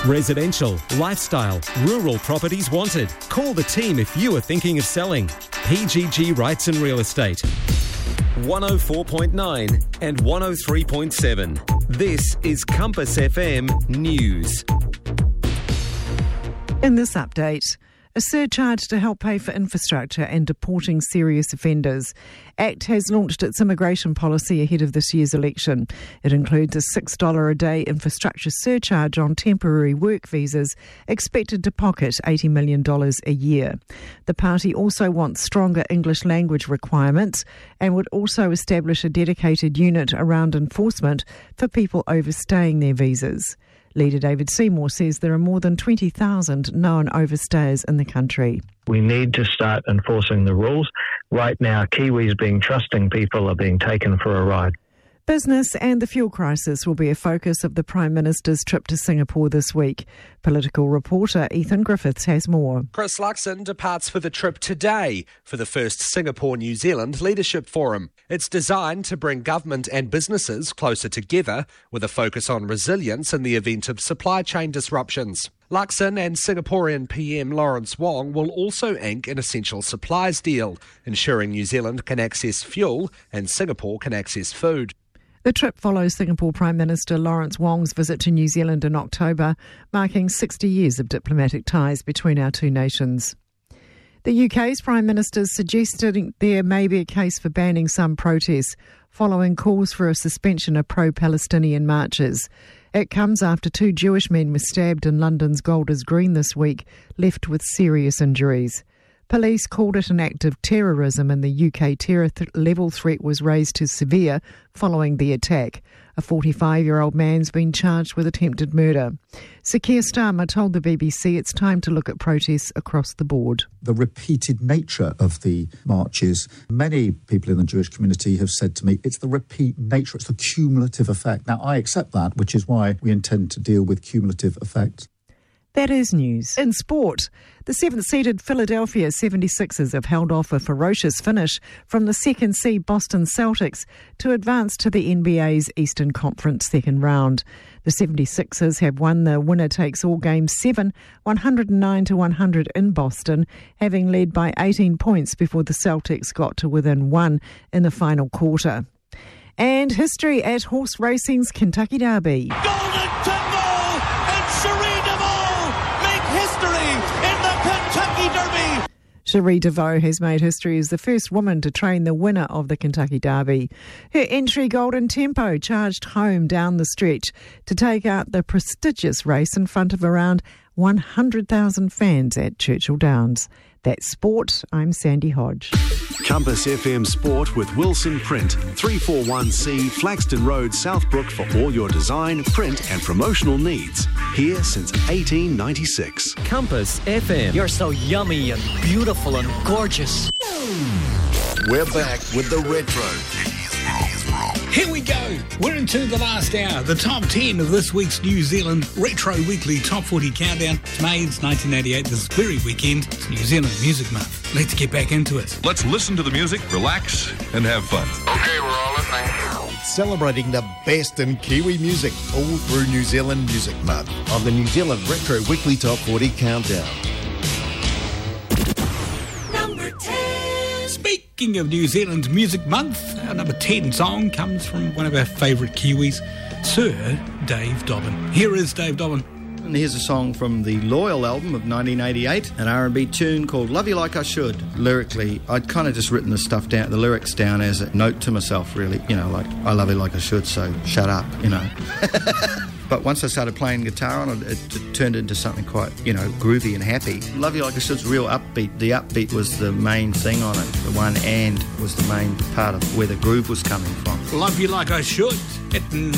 Residential, lifestyle, rural properties wanted. Call the team if you are thinking of selling. PGG Rights and Real Estate. 104.9 and 103.7. This is Compass FM News. In this update, a surcharge to help pay for infrastructure and deporting serious offenders. ACT has launched its immigration policy ahead of this year's election. It includes a $6 a day infrastructure surcharge on temporary work visas, expected to pocket $80 million a year. The party also wants stronger English language requirements and would also establish a dedicated unit around enforcement for people overstaying their visas. Leader David Seymour says there are more than 20,000 known overstayers in the country. We need to start enforcing the rules. Right now, Kiwis being trusting people are being taken for a ride. Business and the fuel crisis will be a focus of the Prime Minister's trip to Singapore this week. Political reporter Ethan Griffiths has more. Chris Luxon departs for the trip today for the first Singapore-New Zealand Leadership Forum. It's designed to bring government and businesses closer together with a focus on resilience in the event of supply chain disruptions. Luxon and Singaporean PM Lawrence Wong will also ink an essential supplies deal, ensuring New Zealand can access fuel and Singapore can access food. The trip follows Singapore Prime Minister Lawrence Wong's visit to New Zealand in October, marking 60 years of diplomatic ties between our two nations. The UK's Prime Minister suggested there may be a case for banning some protests, following calls for a suspension of pro-Palestinian marches. It comes after 2 Jewish men were stabbed in London's Golders Green this week, left with serious injuries. Police called it an act of terrorism, and the UK terror level threat was raised to severe following the attack. A 45-year-old man's been charged with attempted murder. Sir Keir Starmer told the BBC it's time to look at protests across the board. The repeated nature of the marches, many people in the Jewish community have said to me, it's the repeat nature, it's the cumulative effect. Now, I accept that, which is why we intend to deal with cumulative effects. That is news. In sport, the 7th-seeded Philadelphia 76ers have held off a ferocious finish from the second-seed Boston Celtics to advance to the NBA's Eastern Conference second round. The 76ers have won the winner-takes-all Game 7, 109-100 in Boston, having led by 18 points before the Celtics got to within 1 in the final quarter. And history at horse racing's Kentucky Derby. Golden Temple and Cherie DeVaux make history in the Kentucky Derby. Cherie DeVaux has made history as the first woman to train the winner of the Kentucky Derby. Her entry Golden Tempo charged home down the stretch to take out the prestigious race in front of around 100,000 fans at Churchill Downs. That's sport. I'm Sandy Hodge. Compass FM Sport with Wilson Print, 341C Flaxton Road, Southbrook for all your design, print and promotional needs. Here since 1896. Compass FM. You're so yummy and beautiful and gorgeous. We're back with the Retro. Here we go. We're into the last hour. The top 10 of this week's New Zealand Retro Weekly Top 40 Countdown. It's May 1988, this very weekend. It's New Zealand Music Month. Let's get back into it. Let's listen to the music, relax, and have fun. Okay, we're all listening. Celebrating the best in Kiwi music all through New Zealand Music Month on the New Zealand Retro Weekly Top 40 Countdown. Speaking of New Zealand Music Month, our number 10 song comes from one of our favourite Kiwis, Sir Dave Dobbyn. Here is Dave Dobbyn. And here's a song from the Loyal album of 1988, an R&B tune called Love You Like I Should. Lyrically, I'd kind of just written the lyrics down as a note to myself, really. You know, like, I love you like I should, so shut up, you know. But once I started playing guitar on it, it turned into something quite, you know, groovy and happy. Love You Like I Should's real upbeat. The upbeat was the main thing on it. The one and was the main part of where the groove was coming from. Love You Like I Should, hitting